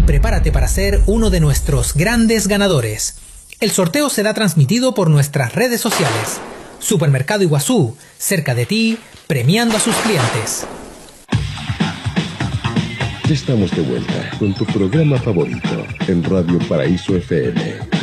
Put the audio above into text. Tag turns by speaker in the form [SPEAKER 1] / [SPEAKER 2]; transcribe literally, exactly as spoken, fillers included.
[SPEAKER 1] Prepárate para ser uno de nuestros grandes ganadores. El sorteo será transmitido por nuestras redes sociales. Supermercado Iguazú, cerca de ti, premiando a sus clientes.
[SPEAKER 2] Ya estamos de vuelta con tu programa favorito en Radio Paraíso F M.